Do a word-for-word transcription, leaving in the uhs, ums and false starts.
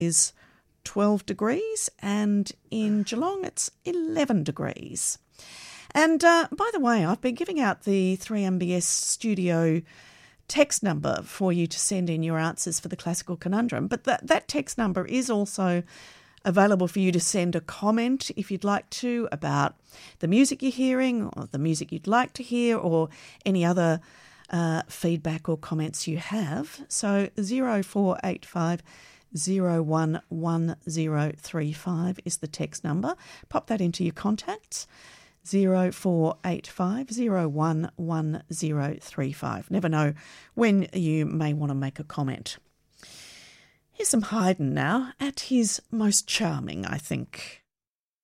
is twelve degrees, and in Geelong it's eleven degrees. And uh, by the way, I've been giving out the three M B S studio text number for you to send in your answers for the classical conundrum, but that, that text number is also available for you to send a comment if you'd like to about the music you're hearing or the music you'd like to hear or any other uh, feedback or comments you have. So zero four eight five zero one one zero three five is the text number. Pop that into your contacts. zero four eight five zero one one zero three five. Never know when you may want to make a comment. Here's some Haydn now, at his most charming, I think.